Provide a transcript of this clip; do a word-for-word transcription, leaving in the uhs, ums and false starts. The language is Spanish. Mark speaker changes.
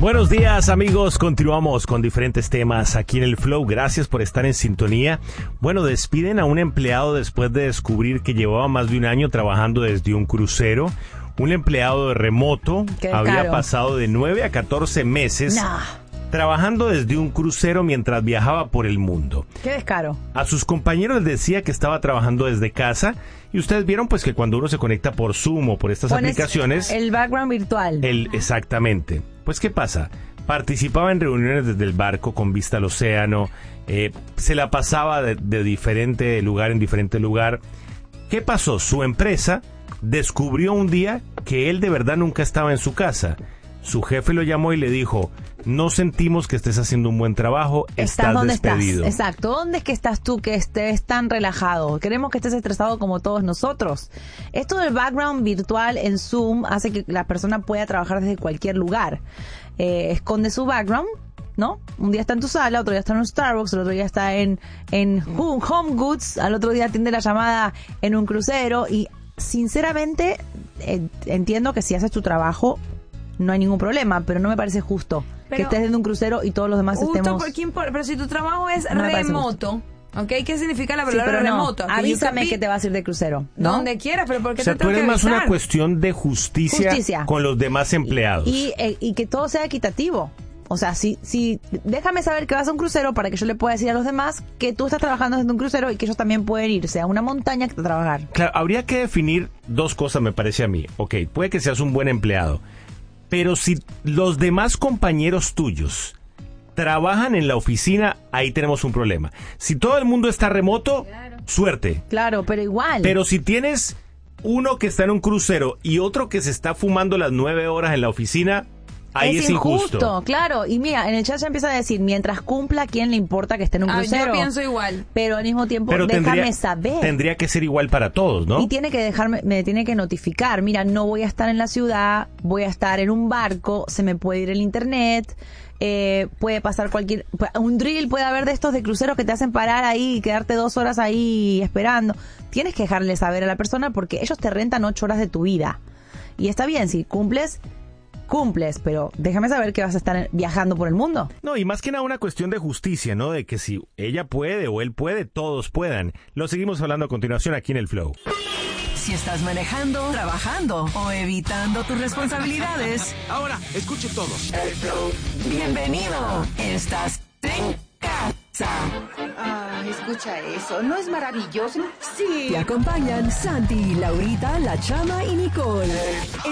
Speaker 1: Buenos días, amigos. Continuamos con diferentes temas aquí en el Flow. Gracias por estar en sintonía. Bueno, despiden a un empleado después de descubrir que llevaba más de un año trabajando desde un crucero. Un empleado de remoto había
Speaker 2: caro.
Speaker 1: pasado de nueve a catorce meses
Speaker 2: Nah.
Speaker 1: trabajando desde un crucero mientras viajaba por el mundo.
Speaker 2: Qué descaro.
Speaker 1: A sus compañeros les decía que estaba trabajando desde casa y ustedes vieron pues que cuando uno se conecta por Zoom o por estas
Speaker 2: Pones
Speaker 1: aplicaciones...
Speaker 2: el background virtual.
Speaker 1: El, exactamente. Pues, ¿qué pasa? Participaba en reuniones desde el barco con vista al océano, eh, se la pasaba de, de diferente lugar en diferente lugar. ¿Qué pasó? Su empresa descubrió un día que él de verdad nunca estaba en su casa. Su jefe lo llamó y le dijo: no sentimos que estés haciendo un buen trabajo, estás,
Speaker 2: ¿Estás donde
Speaker 1: despedido.
Speaker 2: estás? Exacto. ¿Dónde es que estás tú que estés tan relajado? Queremos que estés estresado como todos nosotros. Esto del background virtual en Zoom hace que la persona pueda trabajar desde cualquier lugar. Eh, esconde su background, ¿no? Un día está en tu sala, otro día está en un Starbucks, el otro día está en, en Home Goods, al otro día atiende la llamada en un crucero y sinceramente eh, entiendo que si haces tu trabajo no hay ningún problema, pero no me parece justo
Speaker 3: pero,
Speaker 2: que estés desde un crucero y todos los demás
Speaker 3: justo
Speaker 2: estemos...
Speaker 3: por quién por- pero si tu trabajo es
Speaker 2: No me parece
Speaker 3: remoto, ¿ok? ¿Qué significa la
Speaker 2: Sí,
Speaker 3: palabra
Speaker 2: pero no,
Speaker 3: remoto?
Speaker 2: avísame que te vas a ir de crucero, ¿no?
Speaker 3: Donde quieras, pero ¿por qué
Speaker 1: O sea,
Speaker 3: te
Speaker 1: tú
Speaker 3: tengo
Speaker 1: eres
Speaker 3: que
Speaker 1: más una
Speaker 3: avisar?
Speaker 1: cuestión de justicia,
Speaker 2: Justicia.
Speaker 1: con los demás empleados.
Speaker 2: Y, eh, y que todo sea equitativo. O sea, si, si déjame saber que vas a un crucero para que yo le pueda decir a los demás que tú estás trabajando desde un crucero y que ellos también pueden irse a una montaña que a trabajar.
Speaker 1: Claro, habría que definir dos cosas, me parece a mí. Ok, puede que seas un buen empleado, pero si los demás compañeros tuyos trabajan en la oficina, ahí tenemos un problema. Si todo el mundo está remoto, suerte.
Speaker 2: Claro, pero igual.
Speaker 1: Pero si tienes uno que está en un crucero y otro que se está fumando las nueve horas en la oficina, ahí es, injusto.
Speaker 2: Claro. Y mira, en el chat ya empieza a decir, mientras cumpla, ¿a quién le importa que esté en un
Speaker 3: Ah,
Speaker 2: crucero?
Speaker 3: yo pienso igual.
Speaker 2: Pero al mismo tiempo,
Speaker 1: Pero
Speaker 2: déjame
Speaker 1: tendría,
Speaker 2: saber.
Speaker 1: tendría que ser igual para todos, ¿no?
Speaker 2: Y tiene que dejarme, me tiene que notificar, mira, no voy a estar en la ciudad, voy a estar en un barco, se me puede ir el internet, eh, puede pasar cualquier, un drill puede haber de estos de cruceros que te hacen parar ahí y quedarte dos horas ahí esperando. Tienes que dejarle saber a la persona porque ellos te rentan ocho horas de tu vida. Y está bien, si cumples, cumples, pero déjame saber que vas a estar viajando por el mundo.
Speaker 1: No, y más que nada una cuestión de justicia, ¿no? De que si ella puede o él puede, todos puedan. Lo seguimos hablando a continuación aquí en el Flow.
Speaker 4: Si estás manejando, trabajando o evitando tus responsabilidades,
Speaker 5: Ahora, escuchen todos.
Speaker 4: el Flow, bienvenido. Estás en casa.
Speaker 6: Ah, escucha eso, ¿no es maravilloso? Sí.
Speaker 4: Te acompañan Santi, Laurita, La Chama y Nicole.